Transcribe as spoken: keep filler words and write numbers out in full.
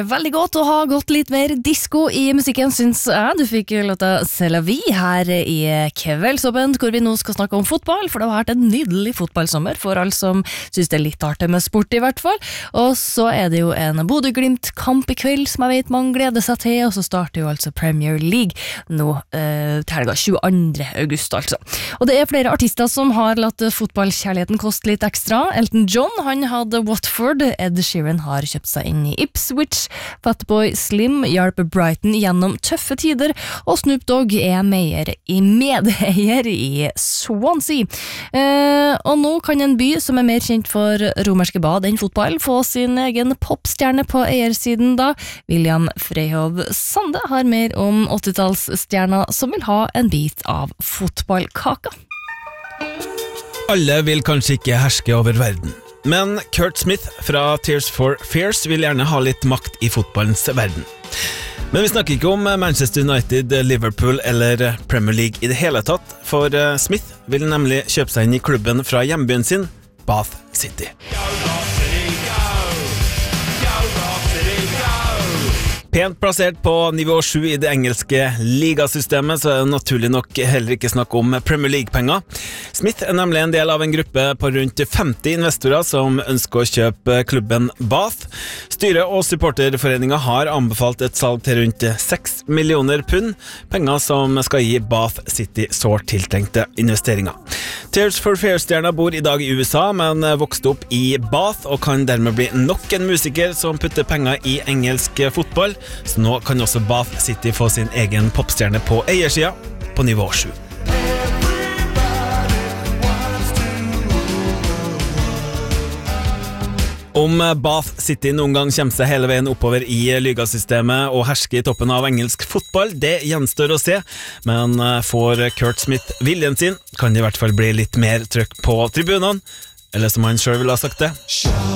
Veldig godt å ha gått litt mer disco i musikken, syns jeg. Du fikk låta C'est la vie her i Kveldsåpen, hvor vi nå skal snakke om fotball, for det har vært en nydelig fotballsommer for alle som synes det er litt artig med sport i hvert fall. Og så er det jo en Bodø-Glimt-kamp i kveld som jeg vet mange gleder seg til, og så starter jo altså Premier League nå eh, til helga tjueandre august altså. Og det er flere artister som har latt fotballkjærligheten koste litt ekstra. Elton John, han hadde Watford, Ed Sheeran har kjøpt seg inn i Ipswich, Fatboy Slim hjelper Brighton gjennom tøffe tider, og Snoop Dogg er meier i medeier i Swansea. Eh, og nå kan en by som er mer kjent for romerske bad enn fotball få sin egen popstjerne på eiersiden da. William Freyhov Sande har mer om åttitallsstjerna som vil ha en bit av fotballkaka. Alle vil kanskje ikke herske over verden, men Kurt Smith fra Tears for Fears vil gjerne ha litt makt i fotballens verden. Men vi snakker ikke om Manchester United, Liverpool eller Premier League i det hele tatt, for Smith vil nemlig kjøpe seg inn i klubben fra hjembyen sin, Bath City. Pent plassert på nivå sju i det engelske ligasystemet, så er det naturlig nok heller ikke snakk om Premier League-penger. Smith er nemlig en del av en gruppe på rundt femti investorer som ønsker å kjøpe klubben Bath. Styret og supporterforeningen har anbefalt et salg til rundt seks millioner pund, penger som skal gi Bath City sårt tiltrengte investeringer. Tears for Fears-stjerna bor i dag i U S A, men vokste opp i Bath og kan dermed bli nok en musiker som putter penger i engelsk fotball. Så nå kan også Bath City få sin egen popstjerne på eiersida på nivå sju. Om Bath City noen gang kommer seg hele veien oppover i ligasystemet og hersker i toppen av engelsk fotball, det gjenstår å se, men får Kurt Smith viljen sin, kan det i hvert fall bli litt mer trøkk på tribunene, eller som han selv vil ha sagt det.